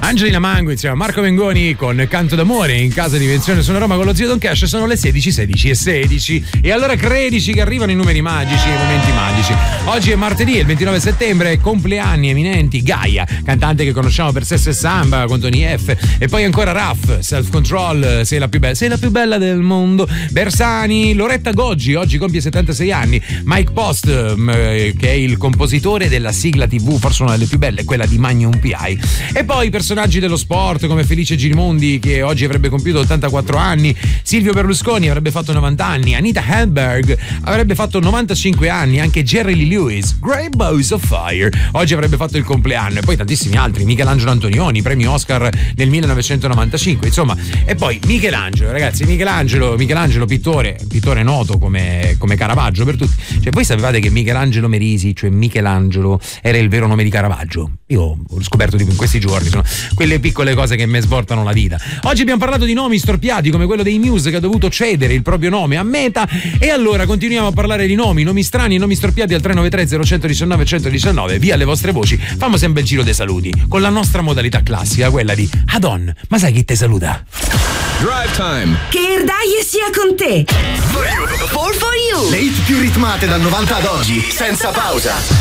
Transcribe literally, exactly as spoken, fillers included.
Angelina Mango insieme a Marco Mengoni con Canto d'amore in casa di Invenzione Suona Roma con lo zio Don Cash. Sono le sedici, sedici e sedici e allora credici che arrivano i numeri magici, i momenti magici. Oggi è martedì, il ventinove settembre, compleanni eminenti. Gaia, cantante che conosciamo per Sesso e Samba con Tony F, e poi ancora Raff, Self Control, sei la più bella, sei la più bella del mondo. Bersani, Loretta Goggi, oggi compie settantasei anni. Mike Post, che è il compositore della sigla tivù, forse una delle più belle, quella di Magnum P I. E poi personaggi dello sport come Felice Girimondi, che oggi avrebbe compiuto ottantaquattro anni, Silvio Berlusconi avrebbe fatto novanta anni, Anita Hamburg avrebbe fatto novantacinque anni, anche Jerry Lee Lewis, Great Balls of Fire, oggi avrebbe fatto il compleanno, e poi tantissimi altri, Michelangelo Antonioni, premio Oscar nel millenovecentonovantacinque, insomma. E poi Michelangelo, ragazzi, Michelangelo, Michelangelo pittore, pittore noto come, come Caravaggio per tutti. Cioè, voi sapevate che Michelangelo Merisi, cioè Michelangelo, era il vero nome di Caravaggio? Io ho scoperto tipo in questi giorni, sono quelle piccole cose che mi svoltano la vita. Oggi abbiamo parlato di nomi storpiati come quello dei Muse, che ha dovuto cedere il proprio nome a Meta, e allora continuiamo a parlare di nomi, nomi strani e nomi storpiati al tre nove tre zero uno uno nove uno uno nove. Via le vostre voci, famo sempre il giro dei saluti con la nostra modalità classica, quella di Adon, ma sai chi te saluta? Drive Time. Che Erdaie sia con te. For you. For, for you. Le hit più ritmate dal novanta ad oggi, senza pausa.